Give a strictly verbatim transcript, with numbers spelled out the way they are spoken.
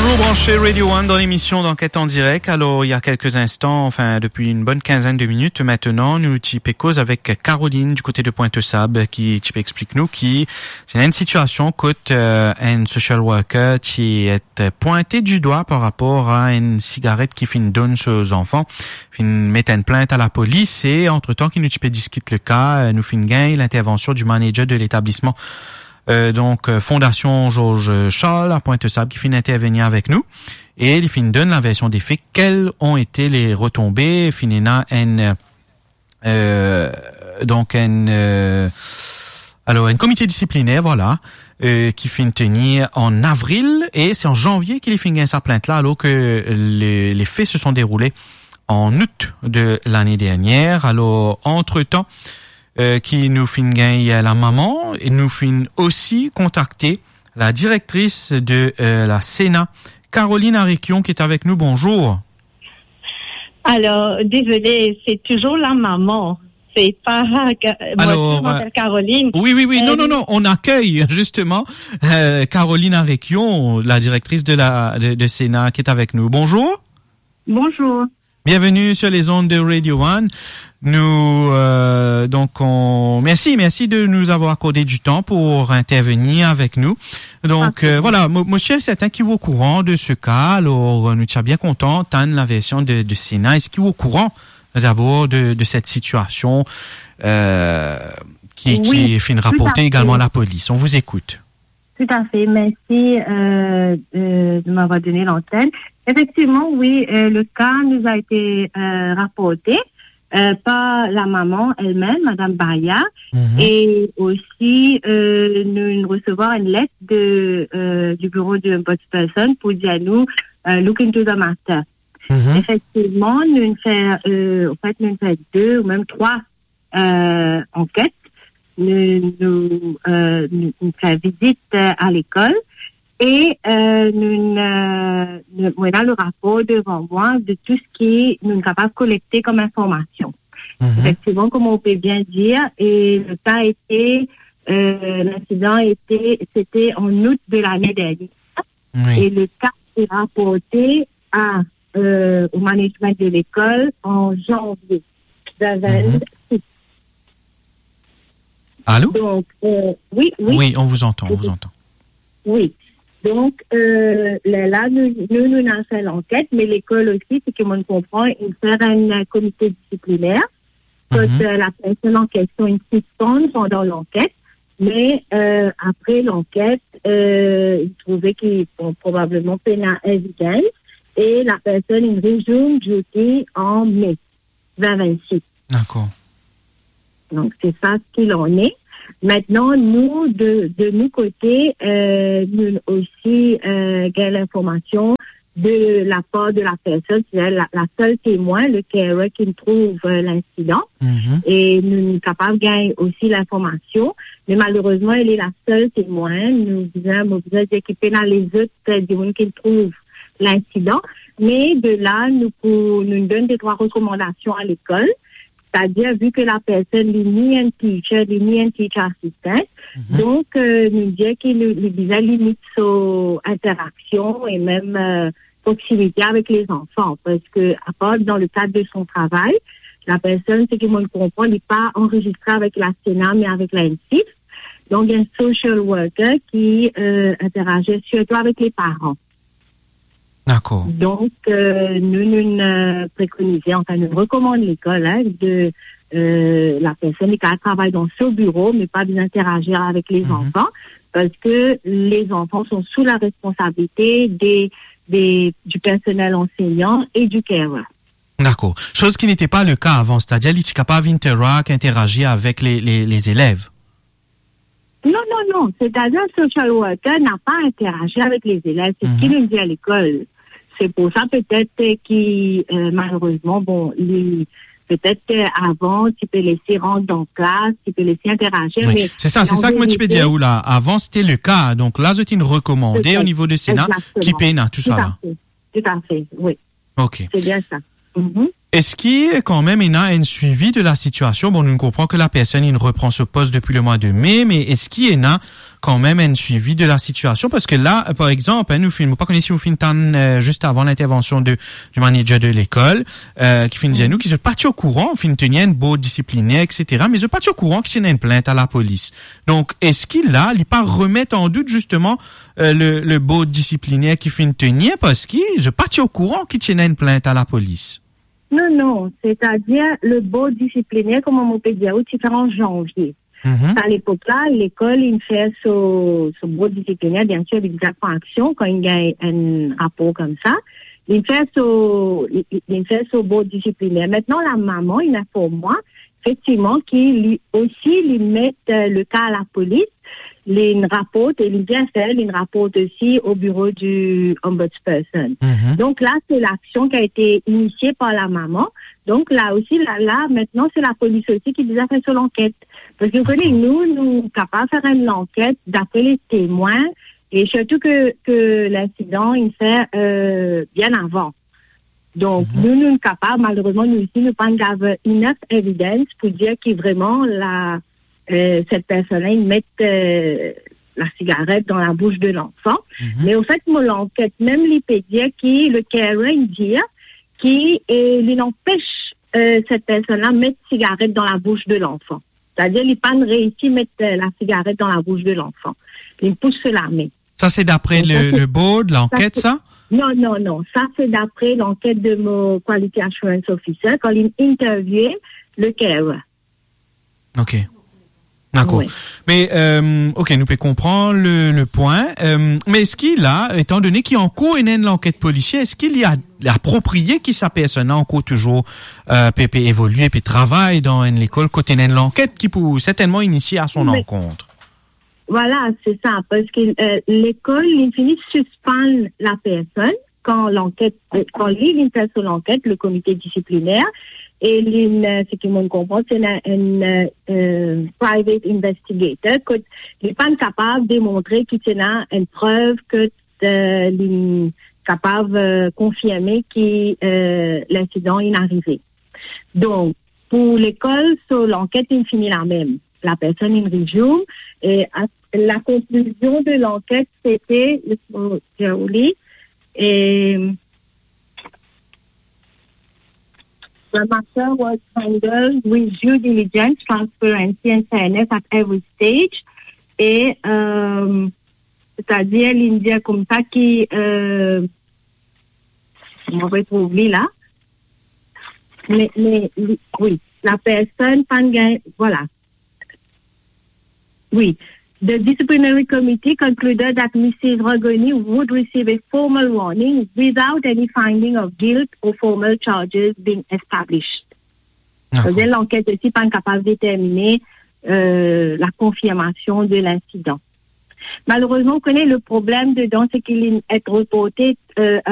Toujours branché Radio One dans l'émission d'enquête en direct. Alors, il y a quelques instants, enfin, depuis une bonne quinzaine de minutes maintenant, nous type cause avec Caroline du côté de Pointe-Sable qui type explique nous qui, c'est une situation côte euh, un social worker qui est pointé du doigt par rapport à une cigarette qui fait une donne aux enfants, fait une mettre une plainte à la police et entre-temps qui nous type discute le cas, nous fait une gain l'intervention du manager de l'établissement. Euh, donc euh, Fondation Georges Charles à Pointe-Sable qui finit d'intervenir avec nous et il finit donne la version des faits, quelles ont été les retombées, finina un euh, donc un euh, alors un comité disciplinaire voilà euh, qui finit tenir en avril et c'est en janvier qu'il finit sa plainte là alors que les, les faits se sont déroulés en août de l'année dernière. Alors entre-temps Euh, qui nous fin gagner la maman et nous fin aussi contacter la directrice de euh, la Sénat, Caroline Ariquion, qui est avec nous. Bonjour. Alors, désolé, c'est toujours la maman. C'est pas Alors, moi, je Caroline. Oui, oui, oui. Euh, non, non, non. On accueille justement euh, Caroline Ariquion, la directrice de la de, de Sénat, qui est avec nous. Bonjour. Bonjour. Bienvenue sur les ondes de Radio One. Nous, euh, donc, on, merci, merci de nous avoir accordé du temps pour intervenir avec nous. Donc, euh, voilà, m- monsieur, c'est un qui est au courant de ce cas. Alors, nous sommes bien contents, tant la version de, de Sénat. Est-ce qu'il est au courant, d'abord, de, de cette situation, euh, qui, oui, qui fait rapporter également à la police? On vous écoute. Tout à fait. Merci, euh, de, de m'avoir donné l'antenne. Effectivement, oui, euh, le cas nous a été, euh, rapporté. Euh, par la maman elle-même, Madame Baya, mm-hmm. et aussi euh, nous, nous recevons une lettre de euh, du bureau de Ombudsperson pour dire à nous euh, look into the matter. Mm-hmm. Effectivement, nous faisons euh, en fait nous faisons deux ou même trois euh, enquêtes. Nous nous, euh, nous, nous faisons visite à l'école. Et euh, nous, euh, nous voilà le rapport devant moi de tout ce qui nous est capable de collecter comme information. Mm-hmm. Effectivement, comme on peut bien dire, et le cas était, euh, l'incident était, c'était en août de l'année dernière. Oui. Et le cas est rapporté à, euh, au management de l'école en janvier deux mille vingt-six. Mm-hmm. Allô? Donc, euh, oui, oui. Oui, on vous entend, on vous entend. Oui. Donc, euh, là, nous, nous, nous avons fait l'enquête, mais l'école aussi, c'est que moi, je comprends, il fait un comité disciplinaire. Mm-hmm. Donc, euh, la personne en question insistante pendant l'enquête, mais euh, après l'enquête, euh, il trouvait qu'il bon, probablement pénal évidence, et la personne, il résume duty en mai deux mille vingt-six. D'accord. Donc, c'est ça ce qu'il en est. Maintenant, nous, de, de nos côtés, euh, nous aussi euh, gagnons l'information de la part de la personne, c'est la, la seule témoin, le carer qui nous trouve euh, l'incident. Mm-hmm. Et nous sommes capables de gagner aussi l'information. Mais malheureusement, elle est la seule témoin. Nous disons, nous disons d'équiper dans les autres du monde qui trouvent l'incident. Mais de là, nous, pour, nous donnons des trois recommandations à l'école. C'est-à-dire, vu que la personne n'est ni un teacher, ni un teacher assistant, mm-hmm. donc, euh, nous disons qu'il nous limite son interaction et même euh, proximité avec les enfants. Parce que, à part dans le cadre de son travail, la personne, ce que moi je comprends, n'est pas enregistrée avec la Sénat, mais avec la N C I F. Donc, il y a un social worker qui euh, interagit surtout avec les parents. D'accord. Donc, euh, nous, nous euh, préconisons, enfin, nous recommandons l'école hein, de euh, la personne qui travaille dans ce bureau, mais pas d'interagir avec les mm-hmm. enfants, parce que les enfants sont sous la responsabilité des, des, du personnel enseignant et du carer. D'accord. Chose qui n'était pas le cas avant, c'est-à-dire qu'il est capable d'interagir, interagir avec les, les, les élèves. Non, non, non. C'est-à-dire que le social worker n'a pas interagi avec les élèves. C'est mm-hmm. ce qu'il nous dit à l'école. C'est pour ça peut-être qu'il, euh, malheureusement, bon, lui, peut-être avant, tu peux laisser rentrer dans la classe, tu peux laisser interagir. Oui. Mais c'est ça, c'est ça que moi tu peux dire, oula. Avant, c'était le cas. Donc là, c'est une recommandée au niveau du Sénat qui peine tout, tout ça là. Fait. Tout à fait, oui. OK. C'est bien ça. Mm-hmm. Est-ce qu'il y a quand même il y a un suivi de la situation? Bon, nous comprenons que la personne il reprend ce poste depuis le mois de mai, mais est-ce qu'il y a quand même un suivi de la situation? Parce que là, par exemple, hein, nous filmons pas connaissons film euh, juste avant l'intervention de du manager de l'école, euh, qui finit nous qui se pas au courant, fin tenir une beau disciplinaire, et cetera. Mais je pas au courant qu'il y a une plainte à la police. Donc, est-ce qu'il là, il pas remettre en doute justement euh, le le beau disciplinaire qui finit tenir parce qu'il je pas au courant qu'il y a une plainte à la police? Non, non, c'est-à-dire le beau disciplinaire, comme on peut dire, il fait en janvier. Mm-hmm. À l'époque-là, l'école, il fait ce, ce beau disciplinaire, bien sûr, il prend action quand il y a un rapport comme ça. Il fait ce, il, il fait ce beau disciplinaire. Maintenant, la maman, il a pour moi, effectivement, qu'il aussi, il met le cas à la police. Il rapporte, il vient faire, il rapporte aussi au bureau du ombudsperson. Mm-hmm. Donc là, c'est l'action qui a été initiée par la maman. Donc là aussi, là, là maintenant, c'est la police aussi qui a fait sur l'enquête. Parce que vous connaissez, nous, nous sommes capables de faire une enquête d'après les témoins et surtout que, que l'incident, il fait euh, bien avant. Donc, mm-hmm. nous, nous sommes capables, malheureusement, nous ici, nous n'avons pas enough evidence pour dire que vraiment la... Euh, cette personne-là, ils mettent euh, la cigarette dans la bouche de l'enfant. Mm-hmm. Mais au fait, mon l'enquête, même les pédiatres qui, le carer, dit qui euh, il empêche euh, cette personne-là de mettre la cigarette dans la bouche de l'enfant. C'est-à-dire, il n'a pas réussi à mettre euh, la cigarette dans la bouche de l'enfant. Il pousse la main. Ça, c'est d'après le, le board, l'enquête, ça? Non, non, non. Ça, c'est d'après l'enquête de mon Quality Assurance Officer quand il interviewait le carer. OK. D'accord. Oui. Mais euh, ok, nous pouvons comprendre le, le point. Euh, mais est-ce qu'il a, étant donné qu'il y a en cours une l'enquête policière, est-ce qu'il y a approprié qui sa personne en cours toujours euh, peut, peut évoluer puis travaille dans une école côté d'une l'enquête qui peut certainement initier à son mais, encontre? Voilà, c'est ça, parce que euh, l'école il finit suspendre la personne quand l'enquête, quand il fait sur l'enquête, le comité disciplinaire. Et l'une, ce qui me comprend, c'est un euh, private investigator qui n'est pas capable de démontrer qu'il y a une preuve que euh, il est capable de confirmer que euh, l'incident est arrivé. Donc, pour l'école, sur l'enquête, il finit la même. La personne in resume et à, la conclusion de l'enquête, c'était, et the matter was handled with due diligence, transparency and fairness at every stage. Et, euh, c'est-à-dire, l'Indien comme ça qui, euh, on va trouver là. Mais, mais, oui, la personne, voilà. Oui. The disciplinary committee concluded that Missus Rogoni would receive a formal warning without any finding of guilt or formal charges being established. C'est-à-dire l'enquête aussi pas capable de déterminer euh, la confirmation de l'incident. Malheureusement, on connaît le problème dedans, c'est qu'il est reporté euh,